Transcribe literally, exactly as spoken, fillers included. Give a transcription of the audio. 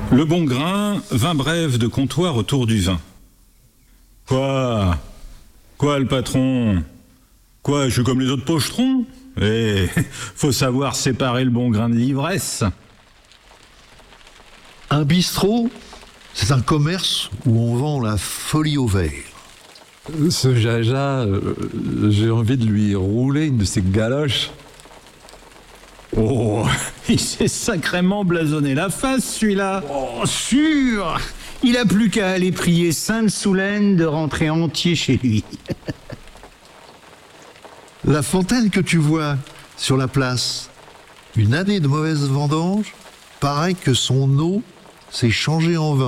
Le bon grain, vin bref de comptoir autour du vin. Quoi? Quoi le patron? Quoi, je suis comme les autres pochetrons? Eh, faut savoir séparer le bon grain de l'ivresse. Un bistrot, c'est un commerce où on vend la folie au verre. Ce Jaja, euh, j'ai envie de lui rouler une de ses galoches. Oh, il s'est sacrément blasonné la face, celui-là. Oh, sûr! Il a plus qu'à aller prier Sainte Soulaine de rentrer entier chez lui. La fontaine que tu vois sur la place, une année de mauvaise vendange, paraît que son eau s'est changée en vin.